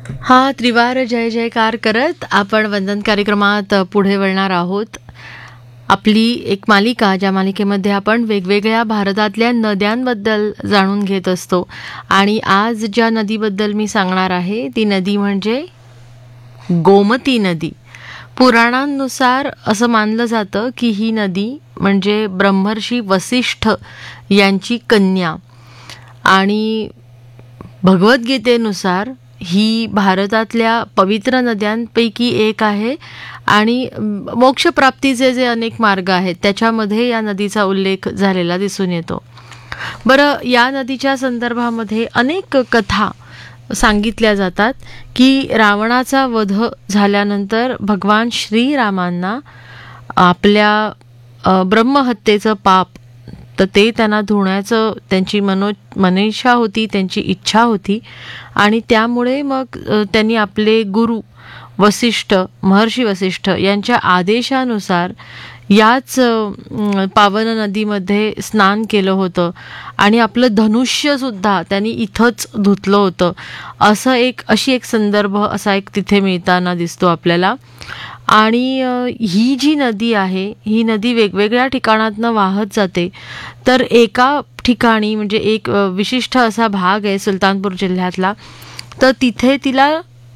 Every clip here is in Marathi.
हा त्रिवार जय जयकार करत आपण वंदन कार्यक्रमात पुढे वळणार आहोत. आपली एक मालिका, ज्या मालिकेमध्ये आपण वेगवेगळ्या भारतातल्या नद्यांबद्दल जाणून घेत असतो. आणि आज ज्या नदीबद्दल मी सांगणार आहे ती नदी म्हणजे गोमती नदी. पुराणांनुसार असं मानलं जातं की ही नदी म्हणजे ब्रह्मर्षी वसिष्ठ यांची कन्या, आणि भगवद्गीतेनुसार ही भारतातल्या पवित्र नद्यांपैकी एक आहे. आणि मोक्षप्राप्तीचे जे अनेक मार्ग आहेत त्याच्यामध्ये या नदीचा उल्लेख झालेला दिसून येतो. बरं, या नदीच्या संदर्भामध्ये अनेक कथा सांगितल्या जातात की रावणाचा वध झाल्यानंतर भगवान श्रीरामांना आपल्या ब्रह्महत्येचं पाप तर ते त्यांना धुण्याचं त्यांची मनीषा होती, त्यांची इच्छा होती. आणि त्यामुळे मग त्यांनी आपले गुरु वसिष्ठ, महर्षी वसिष्ठ यांच्या आदेशानुसार याच पावन नदीमध्ये स्नान केलं होतं आणि आपलं धनुष्यसुद्धा त्यांनी इथंच धुतलं होतं. अशी एक संदर्भ असा एक तिथे मिळताना दिसतो आपल्याला. आणि ही जी नदी आहे ही नदी वेगवेगळ्या ठिकाणातनं वाहत जाते. तर एका ठिकाणी म्हणजे एक विशिष्ट असा भाग आहे सुलतानपूर जिल्ह्यातला, तर तिथे तिला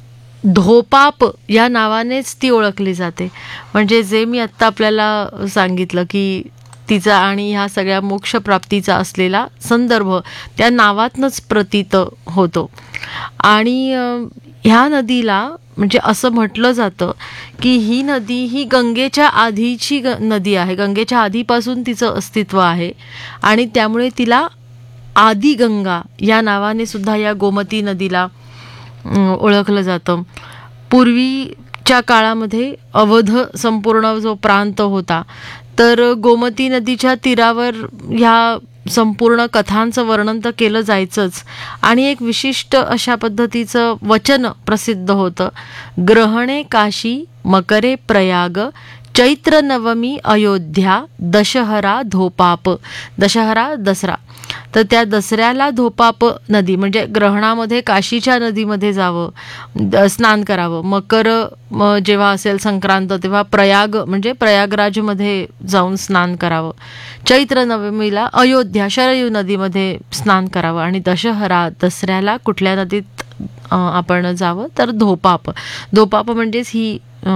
धोपाप या नावानेच ती ओळखली जाते. म्हणजे जे मी आत्ता आपल्याला सांगितलं की तिचा आणि ह्या सगळ्या मोक्षप्राप्तीचा असलेला संदर्भ त्या नावातनंच प्रतीत होतो. आणि ह्या नदीला म्हणजे असं म्हटलं जातं की ही नदी ही गंगेच्या आधीची नदी आहे. गंगेच्या आधीपासून तिचं अस्तित्व आहे आणि त्यामुळे तिला आदिगंगा या नावाने सुद्धा या गोमती नदीला ओळखलं जातं. पूर्वीच्या काळामध्ये अवध संपूर्ण जो प्रांत होता, तर गोमती नदीच्या तीरावर ह्या संपूर्ण कथांचं वर्णन तर केलं जायचंच. आणि एक विशिष्ट अशा पद्धतीचं वचन प्रसिद्ध होतं, ग्रहणे काशी, मकरे प्रयाग, चैत्र नवमी अयोध्या, दशहरा धोपाप. दशहरा दसरा, तर त्या दसऱ्याला धोपाप नदी म्हणजे ग्रहणामध्ये काशीच्या नदीमध्ये जावं, स्नान करावं. मकर जेव्हा असेल संक्रांत तेव्हा प्रयाग म्हणजे प्रयागराजमध्ये जाऊन स्नान करावं. चैत्र नवमीला अयोध्या शरयू नदीमध्ये स्नान करावं. आणि दसऱ्याला कुठल्या नदीत आपण जावं तर धोपाप. धोपाप म्हणजेच ही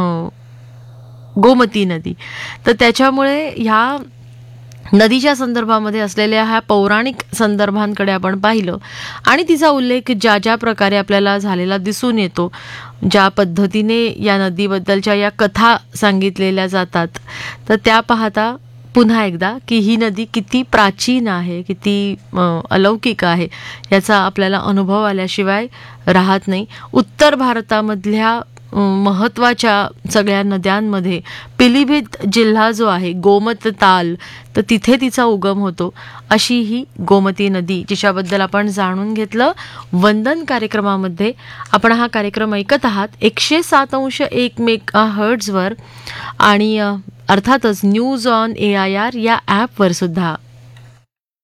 गोमती नदी. तर त्याच्यामुळे ह्या नदीच्या संदर्भामध्ये असलेल्या ह्या पौराणिक संदर्भांकडे आपण पाहिलं आणि तिचा उल्लेख ज्या ज्या प्रकारे आपल्याला झालेला दिसून येतो, ज्या पद्धतीने या नदीबद्दलच्या या कथा सांगितलेल्या जातात, तर त्या पाहता पुन्हा एकदा की ही नदी किती प्राचीन आहे, किती अलौकिक आहे याचा आपल्याला अनुभव आल्याशिवाय राहत नाही. उत्तर भारतामधल्या महत्त्वाच्या सगळ्या नद्यांमध्ये पिलीभीत जिल्हा जो आहे, गोमत ताल, तर तिथे तिचा उगम होतो. अशी ही गोमती नदी जिच्याबद्दल आपण जाणून घेतलं वंदन कार्यक्रमामध्ये. आपण हा कार्यक्रम ऐकत आहात 107.1 मेगाहर्ट्झवर आणि अर्थातच न्यूज ऑन AIR या ॲपवर सुद्धा.